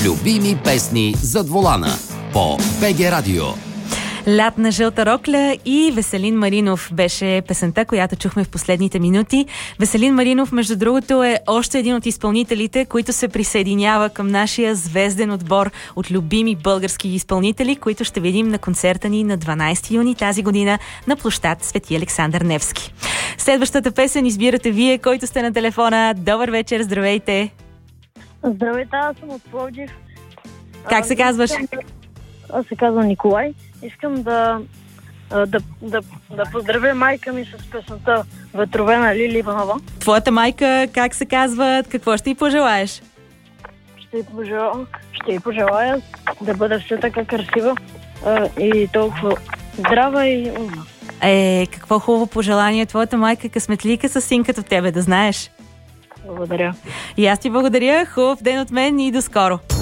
Любими песни зад волана по БГ Радио. Лятна жълта рокля и Веселин Маринов беше песента, която чухме в последните минути. Веселин Маринов, между другото, е още един от изпълнителите, които се присъединява към нашия звезден отбор от любими български изпълнители, които ще видим на концерта ни на 12 юни тази година на площад Свети Александър Невски. Следващата песен избирате вие, който сте на телефона. Добър вечер, здравейте! Здравейте, аз съм от Пловдив. Как се казваш? Аз се казвам Николай. Искам да поздравя майка ми с песента "Ветрове" на Лили Иванова. Твоята майка, как се казва? Какво ще й пожелаеш? Ще й пожелая да бъде все така красива и толкова здрава и умна. Какво хубаво пожелание. Твоята майка късметлика с син като тебе, да знаеш. Благодаря. И аз ти благодаря. Хубав ден от мен и до скоро.